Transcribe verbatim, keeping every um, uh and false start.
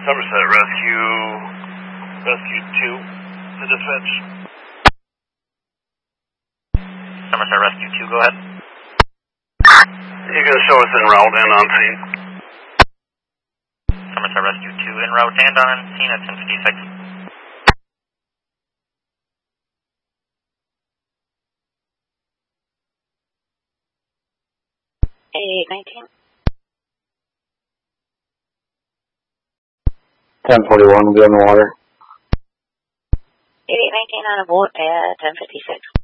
Somerset Rescue, Rescue two, to dispatch. Somerset Rescue two, go ahead. You're going to show us en route and on scene. Somerset Rescue two, en route and on scene at ten fifty-six. eighty-eight nineteen. ten forty-one, good in the water. eighty-eight nineteen on a boat at ten fifty-six.